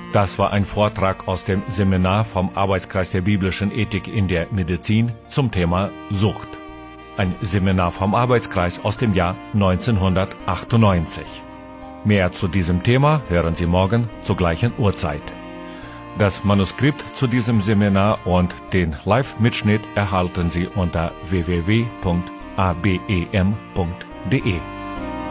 Das war ein Vortrag aus dem Seminar vom Arbeitskreis der biblischen Ethik in der Medizin zum Thema Sucht. Ein Seminar vom Arbeitskreis aus dem Jahr 1998. Mehr zu diesem Thema hören Sie morgen zur gleichen Uhrzeit. Das Manuskript zu diesem Seminar und den Live-Mitschnitt erhalten Sie unter www.abem.de.